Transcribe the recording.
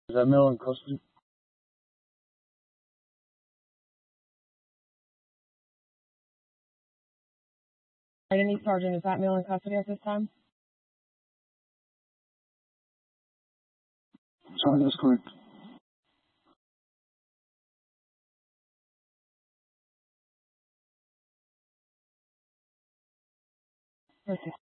Is that male in custody? Identity Sergeant, is that male in custody at this time? Sorry, that's correct. Okay.